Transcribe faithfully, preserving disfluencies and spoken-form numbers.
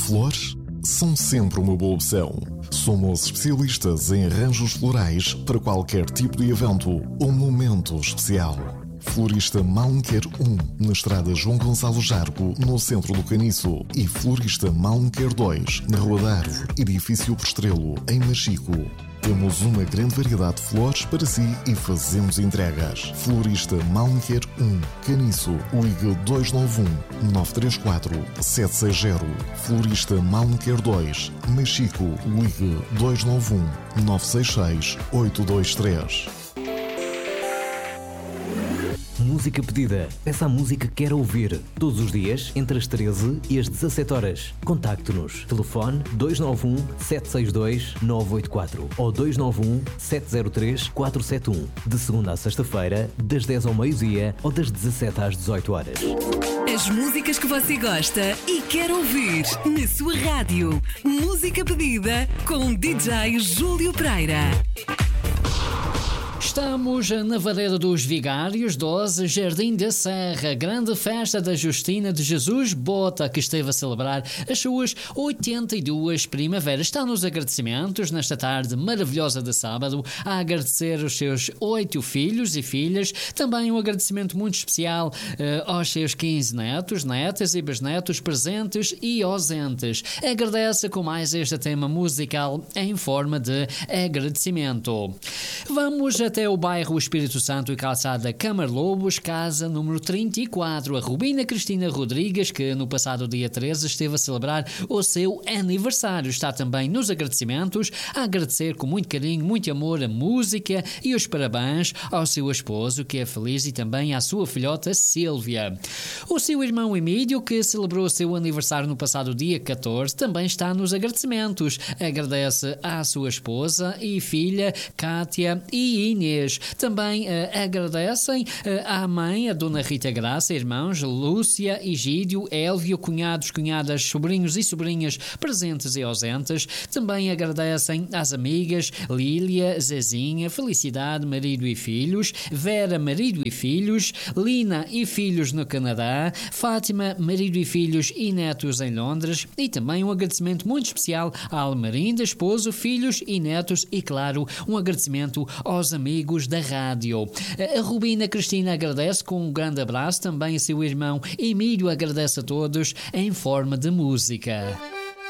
Flores são sempre uma boa opção. Somos especialistas em arranjos florais para qualquer tipo de evento ou momento especial. Florista Malmequer um, na estrada João Gonçalo Jargo, no centro do Caniço. E Florista Malmequer dois, na Rua da Árvore, edifício Postrelo, em Machico. Temos uma grande variedade de flores para si e fazemos entregas. Florista Malmequer um, Caniço, ligue dois nove um, nove três quatro, sete seis zero. Florista Malmequer dois, Machico, ligue dois nove um, nove seis seis, oito dois três. Música pedida. Peça a música que quer ouvir. Todos os dias, entre as treze e as dezassete horas. Contacte-nos. Telefone dois nove um, sete seis dois, nove oito quatro ou dois nove um, sete zero três, quatro sete um. De segunda a sexta-feira, das dez ao meio-dia ou das dezassete às dezoito horas. As músicas que você gosta e quer ouvir na sua rádio. Música pedida com D J Júlio Pereira. Estamos na Vareda dos Vigários, doze, Jardim da Serra, grande festa da Justina de Jesus Bota, que esteve a celebrar as suas oitenta e duas primaveras. Está nos agradecimentos nesta tarde maravilhosa de sábado, a agradecer os seus oito filhos e filhas, também um agradecimento muito especial uh, aos seus quinze netos, netas e bisnetos presentes e ausentes. Agradece com mais este tema musical em forma de agradecimento. Vamos até o bairro Espírito Santo e calçada Câmara Lobos, casa número trinta e quatro, a Rubina Cristina Rodrigues, que no passado dia treze esteve a celebrar o seu aniversário. Está também nos agradecimentos, a agradecer com muito carinho, muito amor a música e os parabéns ao seu esposo, que é feliz, e também à sua filhota Sílvia. O seu irmão Emílio, que celebrou o seu aniversário no passado dia catorze, também está nos agradecimentos. Agradece à sua esposa e filha Kátia e Inês. Também uh, agradecem uh, à mãe, a Dona Rita Graça, irmãos Lúcia e Gídio, Élvio, cunhados, cunhadas, sobrinhos e sobrinhas presentes e ausentes. Também agradecem às amigas Lília, Zezinha, Felicidade, marido e filhos, Vera, marido e filhos, Lina e filhos no Canadá, Fátima, marido e filhos e netos em Londres, e também um agradecimento muito especial à Almerinda, esposo, filhos e netos, e claro, um agradecimento aos amigos da rádio. A Rubina Cristina agradece com um grande abraço, também seu irmão Emílio agradece a todos em forma de música.